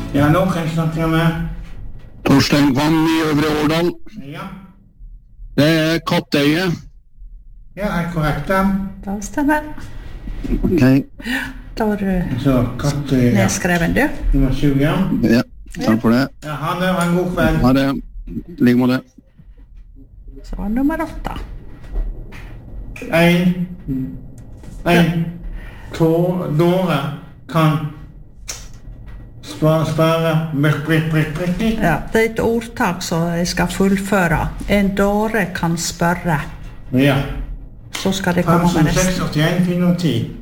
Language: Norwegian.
Ja, nå kan jeg snakke med. Torstein Kvam I Øvre Årdal. Ja. Det Kattøye. Ja, korrekt da. Da stemmer. Ok. Da var du Så, Kattøye. nedskreven, du. Nummer 20. Ja, takk for det. Ja, ha det, og en god kveld. Ha det. Like med det. Så var nummer 8. En Dåre kan spare prikk. Ja, det er et ordtak som jeg skal fullføre. En dåre kan spørre. Ja. Så skal det komme med 5, 6, 81, 410.